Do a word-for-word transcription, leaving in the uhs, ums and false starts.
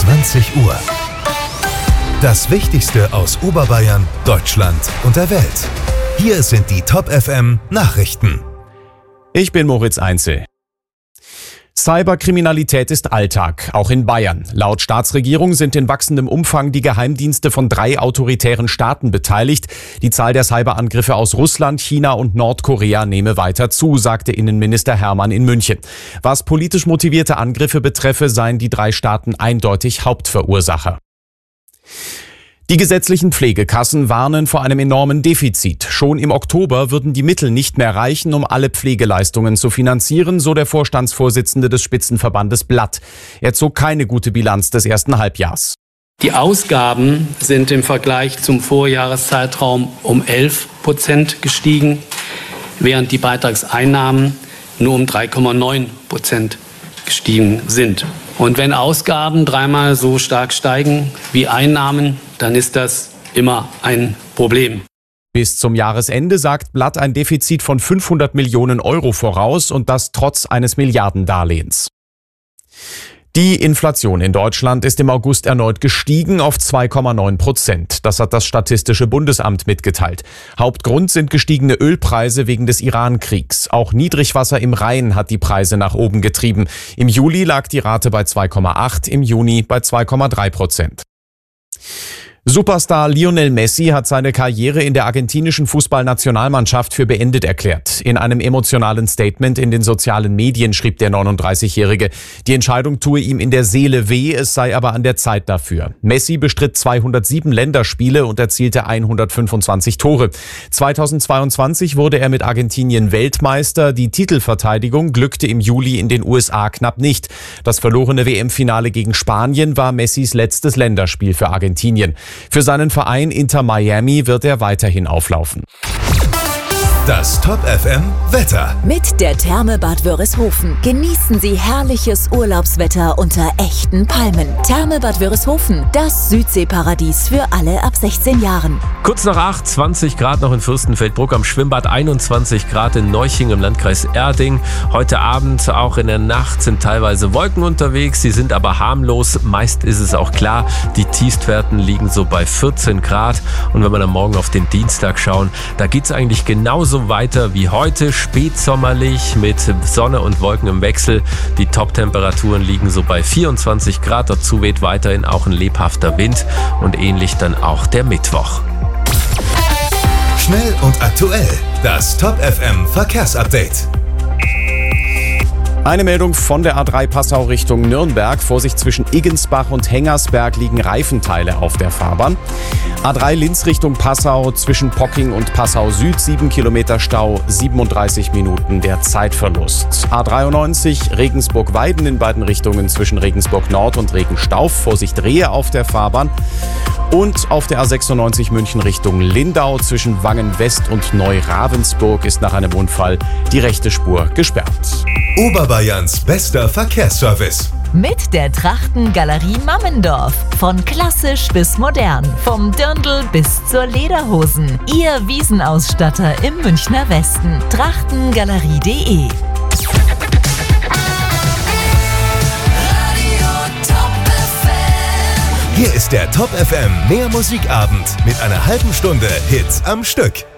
zwanzig Uhr. Das Wichtigste aus Oberbayern, Deutschland und der Welt. Hier sind die Top F M Nachrichten. Ich bin Moritz Einzel. Cyberkriminalität ist Alltag, auch in Bayern. Laut Staatsregierung sind in wachsendem Umfang die Geheimdienste von drei autoritären Staaten beteiligt. Die Zahl der Cyberangriffe aus Russland, China und Nordkorea nehme weiter zu, sagte Innenminister Hermann in München. Was politisch motivierte Angriffe betreffe, seien die drei Staaten eindeutig Hauptverursacher. Die gesetzlichen Pflegekassen warnen vor einem enormen Defizit. Schon im Oktober würden die Mittel nicht mehr reichen, um alle Pflegeleistungen zu finanzieren, so der Vorstandsvorsitzende des Spitzenverbandes Blatt. Er zog keine gute Bilanz des ersten Halbjahrs. Die Ausgaben sind im Vergleich zum Vorjahreszeitraum um elf Prozent gestiegen, während die Beitragseinnahmen nur um drei Komma neun Prozent gestiegen sind. Und wenn Ausgaben dreimal so stark steigen wie Einnahmen, dann ist das immer ein Problem. Bis zum Jahresende sagt Blatt ein Defizit von fünfhundert Millionen Euro voraus und das trotz eines Milliardendarlehens. Die Inflation in Deutschland ist im August erneut gestiegen auf zwei Komma neun Prozent. Das hat das Statistische Bundesamt mitgeteilt. Hauptgrund sind gestiegene Ölpreise wegen des Iran-Kriegs. Auch Niedrigwasser im Rhein hat die Preise nach oben getrieben. Im Juli lag die Rate bei zwei Komma acht, im Juni bei zwei Komma drei Prozent. Superstar Lionel Messi hat seine Karriere in der argentinischen Fußballnationalmannschaft für beendet erklärt. In einem emotionalen Statement in den sozialen Medien schrieb der neununddreißigjährige, die Entscheidung tue ihm in der Seele weh, es sei aber an der Zeit dafür. Messi bestritt zweihundertsieben Länderspiele und erzielte hundertfünfundzwanzig Tore. zweitausendzweiundzwanzig wurde er mit Argentinien Weltmeister. Die Titelverteidigung glückte im Juli in den U S A knapp nicht. Das verlorene W M-Finale gegen Spanien war Messis letztes Länderspiel für Argentinien. Für seinen Verein Inter Miami wird er weiterhin auflaufen. Das Top F M Wetter. Mit der Therme Bad Wörishofen genießen Sie herrliches Urlaubswetter unter echten Palmen. Therme Bad Wörishofen, das Südseeparadies für alle ab sechzehn Jahren. Kurz nach acht, zwanzig Grad noch in Fürstenfeldbruck am Schwimmbad, einundzwanzig Grad in Neuching im Landkreis Erding. Heute Abend, auch in der Nacht, sind teilweise Wolken unterwegs, sie sind aber harmlos. Meist ist es auch klar, die Tiefstwerten liegen so bei vierzehn Grad. Und wenn wir dann morgen auf den Dienstag schauen, da geht es eigentlich genauso weiter wie heute, spätsommerlich mit Sonne und Wolken im Wechsel. Die Top-Temperaturen liegen so bei vierundzwanzig Grad, dazu weht weiterhin auch ein lebhafter Wind und ähnlich dann auch der Mittwoch. Schnell und aktuell, das Top F M Verkehrsupdate. Eine Meldung von der A drei Passau Richtung Nürnberg. Vorsicht, zwischen Iggensbach und Hengersberg liegen Reifenteile auf der Fahrbahn. A drei Linz Richtung Passau, zwischen Pocking und Passau Süd, sieben Kilometer Stau, siebenunddreißig Minuten der Zeitverlust. A dreiundneunzig Regensburg-Weiden in beiden Richtungen, zwischen Regensburg Nord und Regenstauf. Vorsicht, Rehe auf der Fahrbahn. Und auf der A sechsundneunzig München Richtung Lindau, zwischen Wangen West und Neu-Ravensburg ist nach einem Unfall die rechte Spur gesperrt. Oberbayerns bester Verkehrsservice. Mit der Trachtengalerie Mammendorf. Von klassisch bis modern. Vom Dirndl bis zur Lederhosen. Ihr Wiesenausstatter im Münchner Westen. Trachtengalerie punkt de. Hier ist der Top F M Mehr Musikabend mit einer halben Stunde Hits am Stück.